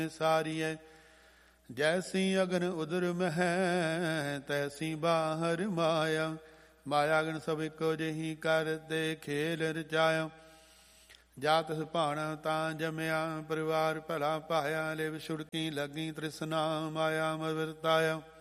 ਸਾਰੀਐ। ਜੈਸੀ ਅਗਨ ਉਦਰ ਮਹਿ ਤੈਸੀ ਬਾਹਰ ਮਾਇਆ। ਮਾਇਆ ਗਣ ਸਭ ਇੱਕੋ ਜਿਹੀ ਕਰਤੇ ਖੇਲ ਰਚਾਇਆ। ਜਾ ਤਿਸ ਭਾਣਾ ਤਾਂ ਜਮਿਆ ਪਰਿਵਾਰ ਭਲਾ ਪਾਇਆ। ਲਿਵ ਛੁੜਕੀ ਲੱਗੀ ਤ੍ਰਿਸ਼ਨਾ ਮਾਇਆ ਮਰ ਵਰਤਾਇਆ।